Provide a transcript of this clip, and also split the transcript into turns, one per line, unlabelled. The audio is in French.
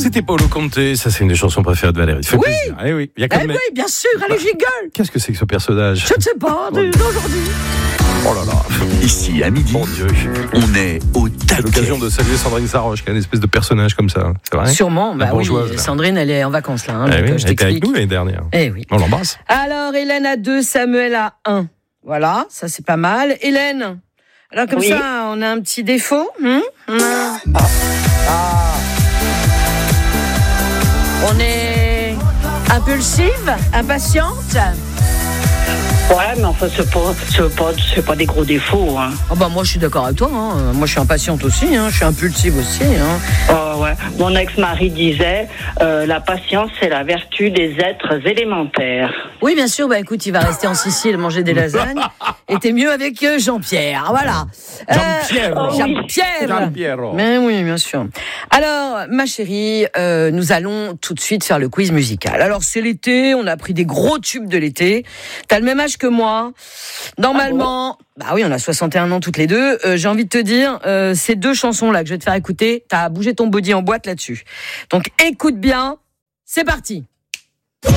C'était Paolo Conte, ça c'est une des chansons préférées de Valérie. Ça fait plaisir. Eh oui, il y a quand même...
oui, bien sûr, allez, jingle.
Qu'est-ce que c'est que ce personnage?
Je ne sais pas, d'aujourd'hui.
Oh là là.
Ici, à midi,
Mon Dieu.
on est au
C'est
taquet.
l'occasion de saluer Sandrine Saroche, qui est une espèce de personnage comme ça. C'est vrai?
Sûrement,
La
bah oui,
bourgeoise, là.
Sandrine, elle est en vacances là,
Eh
donc,
oui,
je
elle était avec
t'explique.
nous l'année dernière.
Eh oui.
On l'embrasse.
Alors, Hélène à 2, Samuel à 1. Voilà, ça c'est pas mal. Hélène, alors comme
Oui.
ça, on a un petit défaut. On est impulsive, impatiente.
Ouais, mais enfin, c'est pas des gros défauts. Hein.
Oh bah moi je suis d'accord avec toi, hein. Moi je suis impatiente aussi, hein. Je suis impulsive aussi. Hein.
Oh, ouais. Mon ex-mari disait la patience, c'est la vertu des êtres élémentaires.
Oui bien sûr, bah écoute, il va rester en Sicile manger des lasagnes. Et t'es mieux avec Jean-Pierre, voilà.
Jean-Pierre.
Jean-Pierre.
Jean-Pierre.
Mais oui, bien sûr. Alors, ma chérie, nous allons tout de suite faire le quiz musical. Alors, c'est l'été, on a pris des gros tubes de l'été. T'as le même âge que moi. Normalement, bah oui, on a 61 ans toutes les deux. J'ai envie de te dire, ces deux chansons-là que je vais te faire écouter, t'as bougé ton body en boîte là-dessus. Donc, écoute bien, c'est parti.